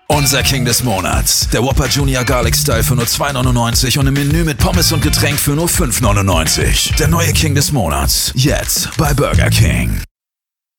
Unser King des Monats. Der Whopper Junior Garlic Style für nur 2,99 und im Menü mit Pommes und Getränk für nur 5,99. Der neue King des Monats. Jetzt bei Burger King.